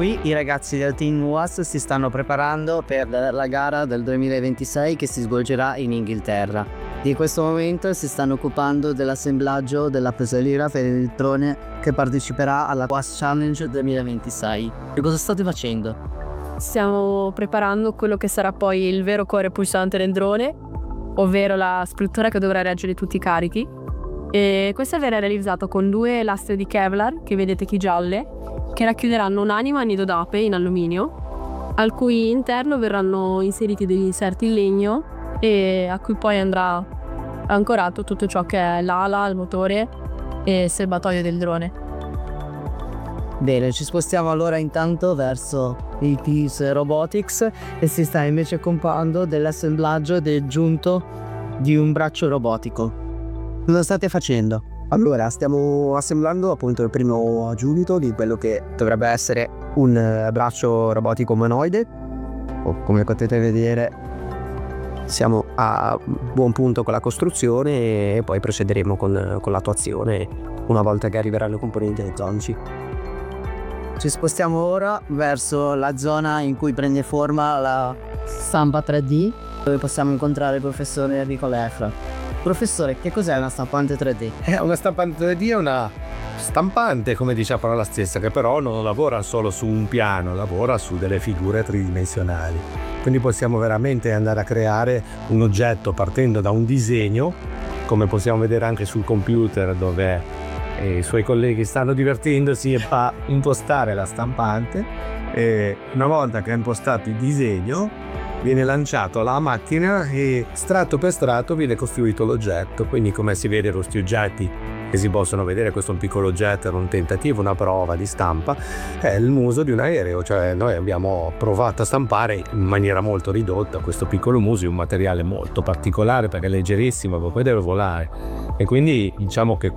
Qui i ragazzi del Team UAS si stanno preparando per la gara del 2026 che si svolgerà in Inghilterra. Di questo momento si stanno occupando dell'assemblaggio della pesoliera per il drone che parteciperà alla UAS Challenge 2026. E cosa state facendo? Stiamo preparando quello che sarà poi il vero cuore pulsante del drone, ovvero la struttura che dovrà reggere tutti i carichi. E questo verrà realizzato con 2 lastre di Kevlar, che vedete qui gialle, che racchiuderanno un'anima a nido d'ape in alluminio, al cui interno verranno inseriti degli inserti in legno e a cui poi andrà ancorato tutto ciò che è l'ala, il motore e il serbatoio del drone. Bene, ci spostiamo allora intanto verso il Peace Robotics e si sta invece occupando dell'assemblaggio del giunto di un braccio robotico. Cosa state facendo? Allora, stiamo assemblando appunto il primo giunto di quello che dovrebbe essere un braccio robotico umanoide. Come potete vedere, siamo a buon punto con la costruzione e poi procederemo con l'attuazione una volta che arriveranno i componenti elettronici. Ci spostiamo ora verso la zona in cui prende forma la stampa 3D, dove possiamo incontrare il professore Enrico Lefra. Professore, che cos'è una stampante 3D? Una stampante 3D è una stampante, come dice la parola stessa, che però non lavora solo su un piano, lavora su delle figure tridimensionali. Quindi possiamo veramente andare a creare un oggetto partendo da un disegno, come possiamo vedere anche sul computer dove i suoi colleghi stanno divertendosi a impostare la stampante. E una volta che ha impostato il disegno viene lanciato alla macchina e stratto per stratto viene costruito l'oggetto. Quindi, come si vede, questi oggetti che si possono vedere, questo è un piccolo oggetto, era un tentativo, una prova di stampa, è il muso di un aereo. Cioè noi abbiamo provato a stampare in maniera molto ridotta questo piccolo muso di un materiale molto particolare perché è leggerissimo, poi deve volare, e quindi diciamo che